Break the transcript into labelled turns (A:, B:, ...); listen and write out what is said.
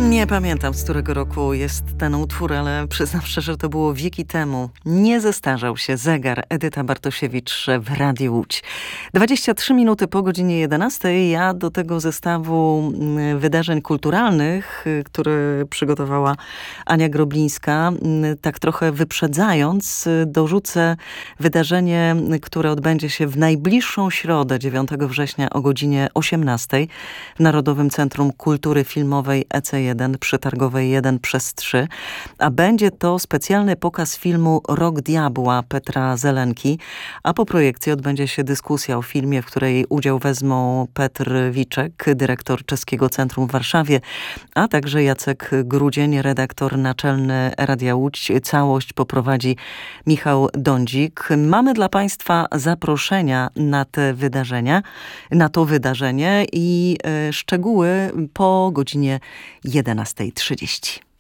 A: Nie pamiętam, z którego roku jest ten utwór, ale przyznam szczerze, że to było wieki temu. Nie zestarzał się zegar. Edyta Bartosiewicz w Radiu Łódź. 23 minuty po godzinie 11. Ja do tego zestawu wydarzeń kulturalnych, który przygotowała Ania Groblińska, tak trochę wyprzedzając, dorzucę wydarzenie, które odbędzie się w najbliższą środę, 9 września o godzinie 18 w Narodowym Centrum Kultury Filmowej EC1 przy Targowej 1/3, a będzie to specjalny pokaz filmu Rok Diabła Petra Zelenki, a po projekcji odbędzie się dyskusja o filmie, w której udział wezmą Petr Wiczek, dyrektor Czeskiego Centrum w Warszawie, a także Jacek Grudzień, redaktor naczelny Radia Łódź. Całość poprowadzi Michał Dądzik. Mamy dla Państwa zaproszenia na te wydarzenia, na to wydarzenie i szczegóły po godzinie 11:30.